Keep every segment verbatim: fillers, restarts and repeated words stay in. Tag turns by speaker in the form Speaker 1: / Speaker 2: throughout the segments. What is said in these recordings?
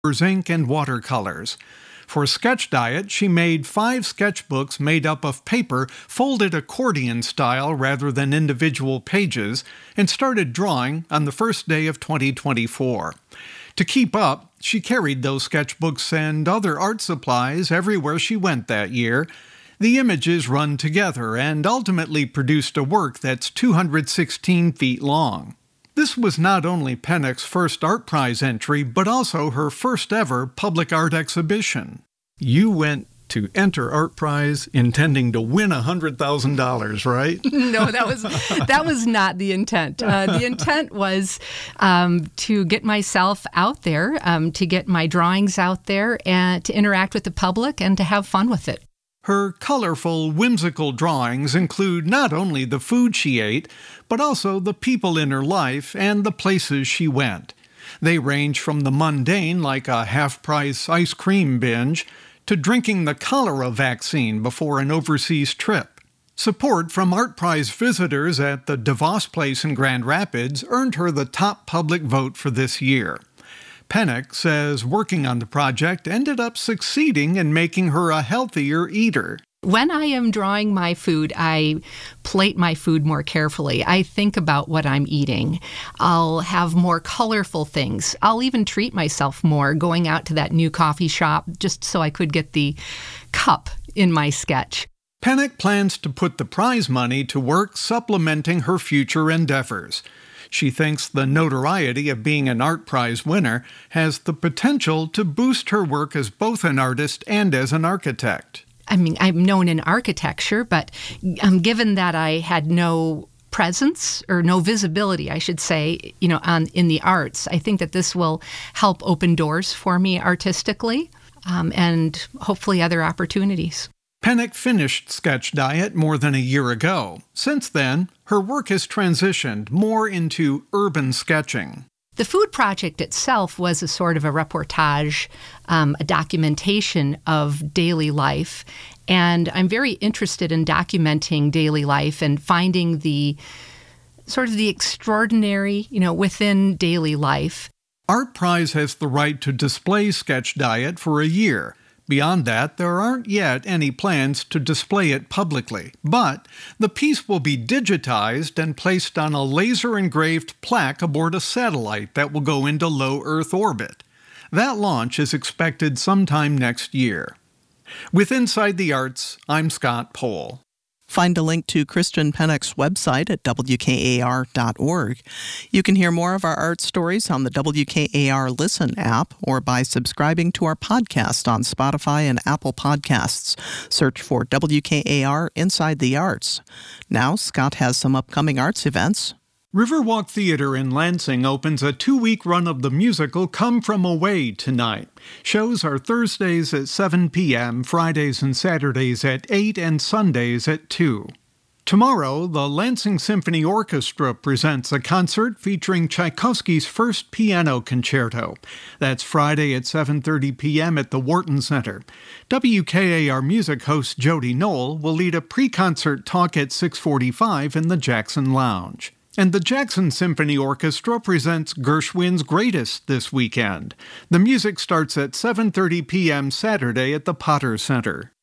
Speaker 1: ink and watercolors. For Sketch Diet, she made five sketchbooks made up of paper folded accordion style rather than individual pages, and started drawing on the first day of twenty twenty-four. To keep up, she carried those sketchbooks and other art supplies everywhere she went that year. The images run together and ultimately produced a work that's two hundred sixteen feet long. This was not only Pennock's first art prize entry, but also her first ever public art exhibition. You went to enter art prize intending to win one hundred thousand dollars, right?
Speaker 2: No, that was that was not the intent. Uh, the intent was um, to get myself out there, um, to get my drawings out there, and to interact with the public and to have fun with it.
Speaker 1: Her colorful, whimsical drawings include not only the food she ate, but also the people in her life and the places she went. They range from the mundane, like a half-price ice cream binge, to drinking the cholera vaccine before an overseas trip. Support from Art Prize visitors at the DeVos Place in Grand Rapids earned her the top public vote for this year. Pennock says working on the project ended up succeeding in making her a healthier eater.
Speaker 2: When I am drawing my food, I plate my food more carefully. I think about what I'm eating. I'll have more colorful things. I'll even treat myself more, going out to that new coffee shop just so I could get the cup in my sketch.
Speaker 1: Pennock plans to put the prize money to work supplementing her future endeavors. She thinks the notoriety of being an art prize winner has the potential to boost her work as both an artist and as an architect.
Speaker 2: I mean, I'm known in architecture, but um, given that I had no presence or no visibility, I should say, you know, on in the arts, I think that this will help open doors for me artistically um, and hopefully other opportunities.
Speaker 1: Pennock finished Sketch Diet more than a year ago. Since then, her work has transitioned more into urban sketching.
Speaker 2: The food project itself was a sort of a reportage, um, a documentation of daily life. And I'm very interested in documenting daily life and finding the sort of the extraordinary, you know, within daily life.
Speaker 1: Art Prize has the right to display Sketch Diet for a year. Beyond that, there aren't yet any plans to display it publicly, but the piece will be digitized and placed on a laser-engraved plaque aboard a satellite that will go into low Earth orbit. That launch is expected sometime next year. With Inside the Arts, I'm Scott Pohl.
Speaker 3: Find a link to Kristen Pennock's website at W K A R dot org. You can hear more of our art stories on the W K A R Listen app or by subscribing to our podcast on Spotify and Apple Podcasts. Search for W K A R Inside the Arts. Now, Scott has some upcoming arts events.
Speaker 1: Riverwalk Theater in Lansing opens a two-week run of the musical Come From Away tonight. Shows are Thursdays at seven p.m., Fridays and Saturdays at eight, and Sundays at two. Tomorrow, the Lansing Symphony Orchestra presents a concert featuring Tchaikovsky's First Piano Concerto. That's Friday at seven thirty p.m. at the Wharton Center. W K A R Music host Jody Knoll will lead a pre-concert talk at six forty-five in the Jackson Lounge. And the Jackson Symphony Orchestra presents Gershwin's Greatest this weekend. The music starts at seven thirty p.m. Saturday at the Potter Center.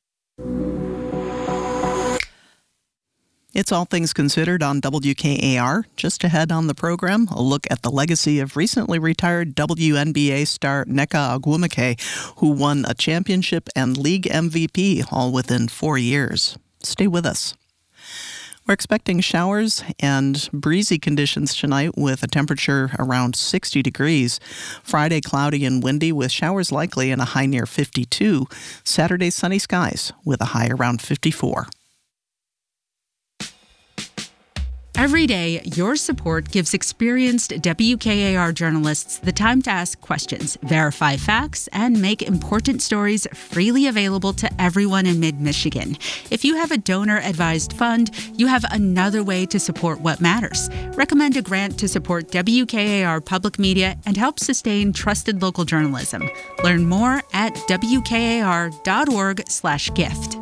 Speaker 3: It's All Things Considered on W K A R. Just ahead on the program, a look at the legacy of recently retired W N B A star Nneka Ogwumike, who won a championship and league M V P all within four years. Stay with us. We're expecting showers and breezy conditions tonight with a temperature around sixty degrees. Friday, cloudy and windy with showers likely and a high near fifty-two. Saturday, sunny skies with a high around fifty-four.
Speaker 4: Every day, your support gives experienced W K A R journalists the time to ask questions, verify facts, and make important stories freely available to everyone in mid-Michigan. If you have a donor-advised fund, you have another way to support what matters. Recommend a grant to support W K A R Public Media and help sustain trusted local journalism. Learn more at W K A R dot org slash gift.